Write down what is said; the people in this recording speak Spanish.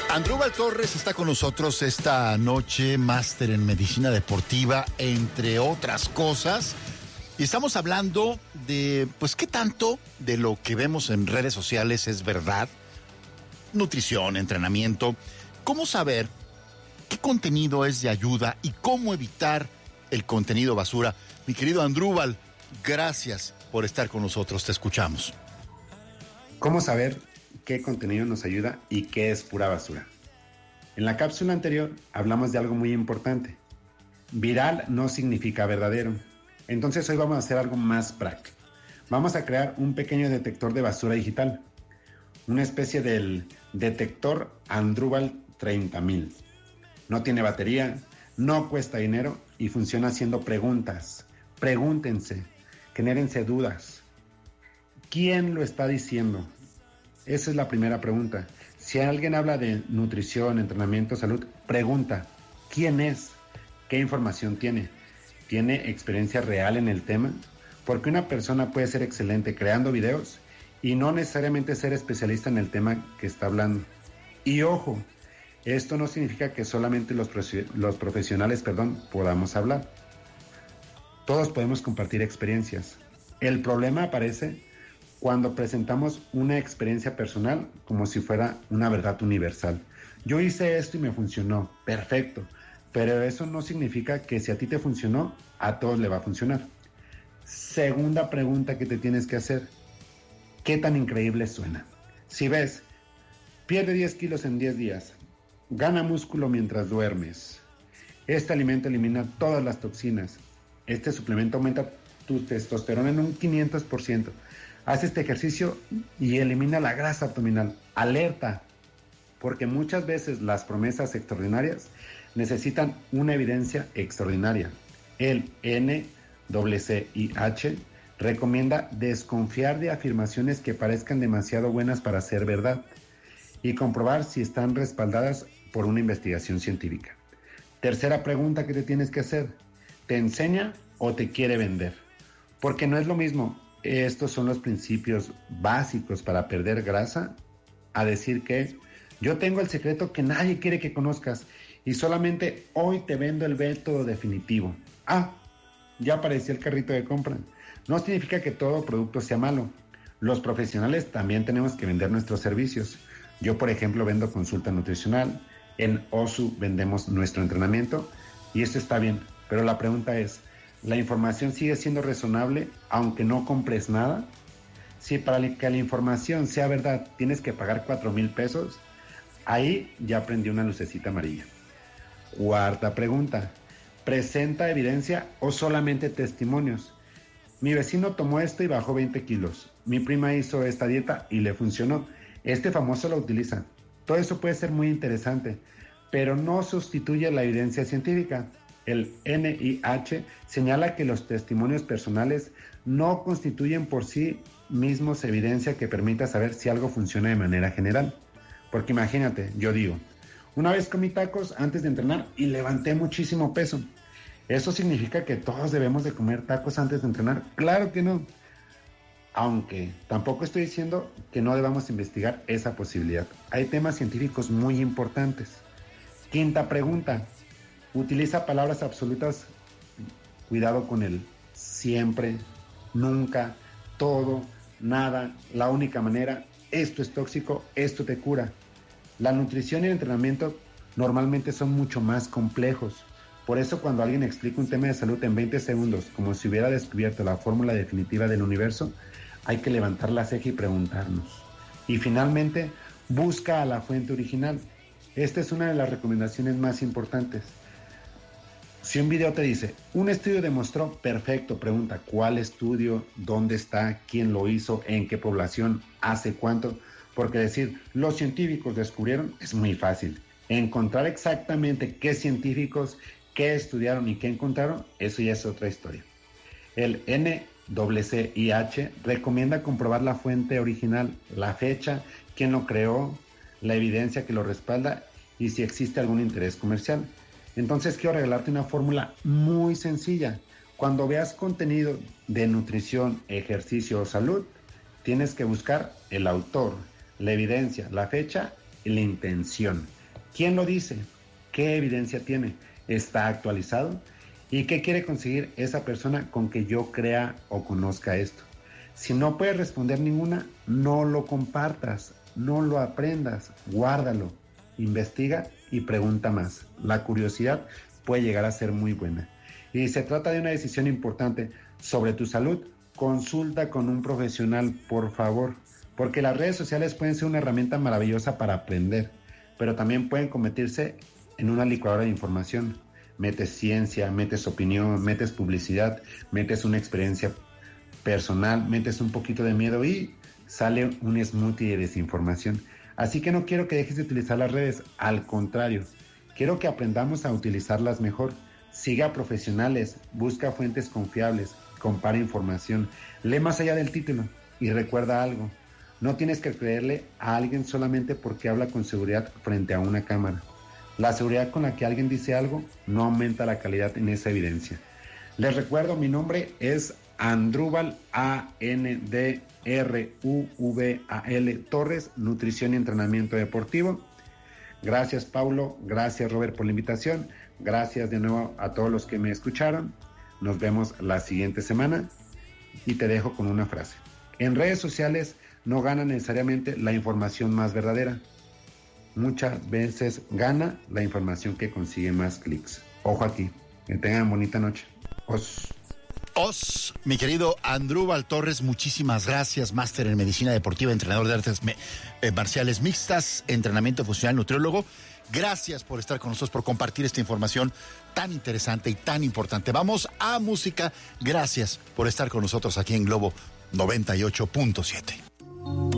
Andrúbal Torres está con nosotros esta noche, máster en medicina deportiva, entre otras cosas. Y estamos hablando de, pues, qué tanto de lo que vemos en redes sociales es verdad. Nutrición, entrenamiento. ¿Cómo saber qué contenido es de ayuda y cómo evitar el contenido basura? Mi querido Andrúbal, gracias por estar con nosotros. Te escuchamos. ¿Cómo saber qué contenido nos ayuda y qué es pura basura? En la cápsula anterior hablamos de algo muy importante. Viral no significa verdadero. Entonces hoy vamos a hacer algo más práctico. Vamos a crear un pequeño detector de basura digital. Una especie del detector Andrúbal 30,000. No tiene batería, no cuesta dinero y funciona haciendo preguntas. Pregúntense, genérense dudas. ¿Quién lo está diciendo? Esa es la primera pregunta. Si alguien habla de nutrición, entrenamiento, salud, pregunta, ¿quién es? ¿Qué información tiene? ¿Tiene experiencia real en el tema? Porque una persona puede ser excelente creando videos y no necesariamente ser especialista en el tema que está hablando. Y ojo, esto no significa que solamente los profesionales podamos hablar. Todos podemos compartir experiencias. El problema aparece cuando presentamos una experiencia personal como si fuera una verdad universal. Yo hice esto y me funcionó, perfecto, pero eso no significa que si a ti te funcionó, a todos le va a funcionar. Segunda pregunta que te tienes que hacer, ¿qué tan increíble suena? Si ves, pierde 10 kilos en 10 días, gana músculo mientras duermes, este alimento elimina todas las toxinas, este suplemento aumenta tu testosterona en un 500%, haz este ejercicio y elimina la grasa abdominal. Alerta, porque muchas veces las promesas extraordinarias necesitan una evidencia extraordinaria. El NCCIH recomienda desconfiar de afirmaciones que parezcan demasiado buenas para ser verdad y comprobar si están respaldadas por una investigación científica. Tercera pregunta que te tienes que hacer, ¿te enseña o te quiere vender? Porque no es lo mismo. Estos son los principios básicos para perder grasa, a decir que yo tengo el secreto que nadie quiere que conozcas y solamente hoy te vendo el método definitivo. Ya apareció el carrito de compra. No significa que todo producto sea malo. Los profesionales también tenemos que vender nuestros servicios. Yo, por ejemplo, vendo consulta nutricional. En OSU vendemos nuestro entrenamiento y esto está bien, pero la pregunta es, ¿la información sigue siendo razonable aunque no compres nada? Si para que la información sea verdad tienes que pagar 4,000 pesos, ahí ya prendí una lucecita amarilla. Cuarta pregunta, ¿presenta evidencia o solamente testimonios? Mi vecino tomó esto y bajó 20 kilos. Mi prima hizo esta dieta y le funcionó. Este famoso lo utiliza. Todo eso puede ser muy interesante, pero no sustituye la evidencia científica. El NIH señala que los testimonios personales no constituyen por sí mismos evidencia que permita saber si algo funciona de manera general. Porque imagínate, yo digo, una vez comí tacos antes de entrenar y levanté muchísimo peso. ¿Eso significa que todos debemos de comer tacos antes de entrenar? Claro que no. Aunque tampoco estoy diciendo que no debamos investigar esa posibilidad. Hay temas científicos muy importantes. Quinta pregunta. Utiliza palabras absolutas. Cuidado con el siempre, nunca, todo, nada, la única manera. Esto es tóxico, esto te cura. La nutrición y el entrenamiento normalmente son mucho más complejos. Por eso cuando alguien explica un tema de salud en 20 segundos, como si hubiera descubierto la fórmula definitiva del universo, hay que levantar la ceja y preguntarnos. Y finalmente, busca a la fuente original. Esta es una de las recomendaciones más importantes. Si un video te dice, un estudio demostró, perfecto, pregunta, ¿cuál estudio? ¿Dónde está? ¿Quién lo hizo? ¿En qué población? ¿Hace cuánto? Porque decir, los científicos descubrieron, es muy fácil. Encontrar exactamente qué científicos, qué estudiaron y qué encontraron, eso ya es otra historia. El NCCIH recomienda comprobar la fuente original, la fecha, quién lo creó, la evidencia que lo respalda y si existe algún interés comercial. Entonces quiero regalarte una fórmula muy sencilla. Cuando veas contenido de nutrición, ejercicio o salud, tienes que buscar el autor, la evidencia, la fecha y la intención. ¿Quién lo dice? ¿Qué evidencia tiene? ¿Está actualizado? ¿Y qué quiere conseguir esa persona con que yo crea o conozca esto? Si no puedes responder ninguna, no lo compartas, no lo aprendas, guárdalo, investiga y pregunta más. La curiosidad puede llegar a ser muy buena. Y si se trata de una decisión importante sobre tu salud, consulta con un profesional, por favor, porque las redes sociales pueden ser una herramienta maravillosa para aprender, pero también pueden convertirse en una licuadora de información. Metes ciencia, metes opinión, metes publicidad, metes una experiencia personal, metes un poquito de miedo y sale un smoothie de desinformación. Así que no quiero que dejes de utilizar las redes, al contrario, quiero que aprendamos a utilizarlas mejor. Sigue a profesionales, busca fuentes confiables, compara información, lee más allá del título y recuerda algo, no tienes que creerle a alguien solamente porque habla con seguridad frente a una cámara. La seguridad con la que alguien dice algo no aumenta la calidad en esa evidencia. Les recuerdo, mi nombre es Andrúbal, Andruval Torres, Nutrición y Entrenamiento Deportivo. Gracias, Paulo, gracias, Robert, por la invitación. Gracias de nuevo a todos los que me escucharon. Nos vemos la siguiente semana y te dejo con una frase. En redes sociales no gana necesariamente la información más verdadera. Muchas veces gana la información que consigue más clics. Ojo aquí. Que tengan bonita noche. Mi querido Andrúbal Torres, muchísimas gracias, máster en medicina deportiva, entrenador de artes marciales mixtas, entrenamiento funcional, nutriólogo. Gracias por estar con nosotros, por compartir esta información tan interesante y tan importante. Vamos a música. Gracias por estar con nosotros aquí en Globo 98.7.